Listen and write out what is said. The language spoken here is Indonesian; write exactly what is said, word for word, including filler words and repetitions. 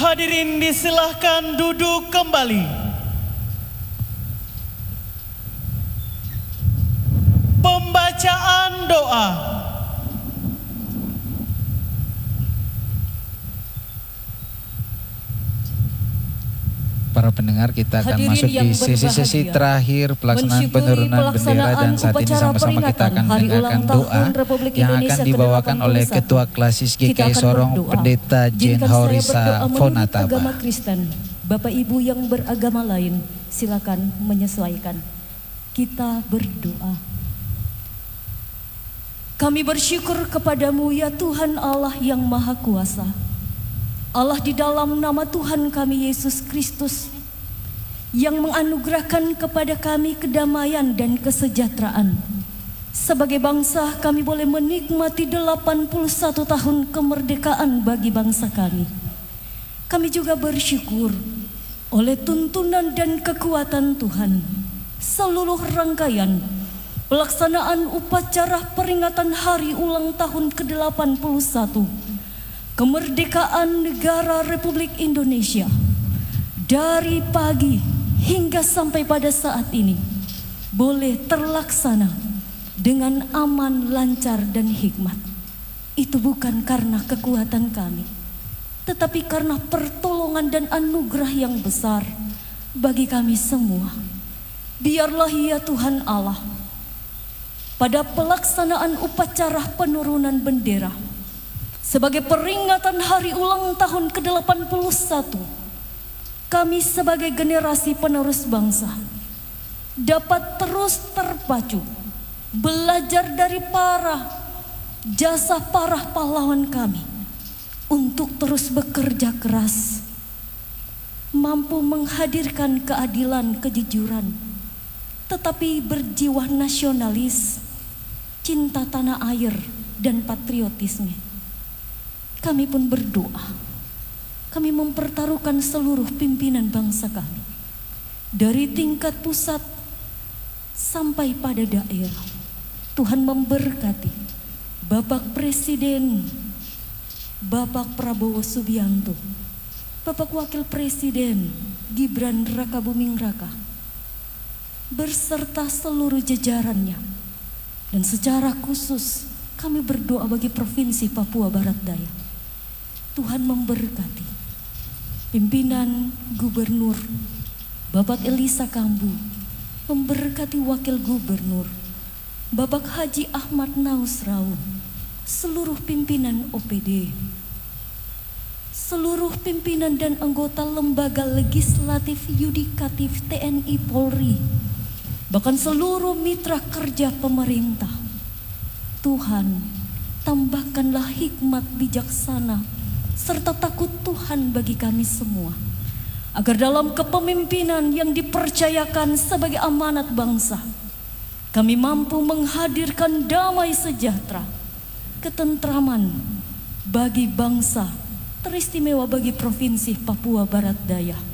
Hadirin disilahkan duduk kembali. Pembacaan doa. Para pendengar, kita akan Hadirin masuk di sesi-sesi terakhir pelaksanaan penurunan bendera, dan saat ini sama-sama kita akan mendengarkan doa yang akan dibawakan oleh Ketua Klasis G K I Sorong, Pendeta Jane Haurisa Fonataba. Agama Kristen, Bapak Ibu yang beragama lain, silakan menyesuaikan. Kita berdoa. Kami bersyukur kepadamu ya Tuhan Allah yang Maha Kuasa. Allah di dalam nama Tuhan kami Yesus Kristus yang menganugerahkan kepada kami kedamaian dan kesejahteraan. Sebagai bangsa kami boleh menikmati delapan puluh satu tahun kemerdekaan bagi bangsa kami. Kami juga bersyukur oleh tuntunan dan kekuatan Tuhan, seluruh rangkaian pelaksanaan upacara peringatan hari ulang tahun ke delapan puluh satu kemerdekaan negara Republik Indonesia dari pagi hingga sampai pada saat ini boleh terlaksana dengan aman, lancar dan hikmat. Itu bukan karena kekuatan kami, tetapi karena pertolongan dan anugerah yang besar bagi kami semua. Biarlah ya Tuhan Allah, pada pelaksanaan upacara penurunan bendera sebagai peringatan hari ulang tahun ke delapan puluh satu, kami sebagai generasi penerus bangsa dapat terus terpacu belajar dari para jasa para pahlawan kami untuk terus bekerja keras, mampu menghadirkan keadilan, kejujuran, tetapi berjiwa nasionalis, cinta tanah air dan patriotisme. Kami pun berdoa, kami mempertaruhkan seluruh pimpinan bangsa kami, dari tingkat pusat sampai pada daerah. Tuhan memberkati Bapak Presiden, Bapak Prabowo Subianto, Bapak Wakil Presiden Gibran Rakabuming Raka, beserta seluruh jajarannya. Dan secara khusus kami berdoa bagi Provinsi Papua Barat Daya. Tuhan memberkati pimpinan Gubernur Bapak Elisa Kambu, memberkati Wakil Gubernur Bapak Haji Ahmad Naus Raun, seluruh pimpinan O P D, seluruh pimpinan dan anggota lembaga legislatif, yudikatif, T N I, Polri, bahkan seluruh mitra kerja pemerintah. Tuhan, tambahkanlah hikmat bijaksana serta takut Tuhan bagi kami semua, agar dalam kepemimpinan yang dipercayakan sebagai amanat bangsa, kami mampu menghadirkan damai sejahtera, ketentraman bagi bangsa, teristimewa bagi Provinsi Papua Barat Daya.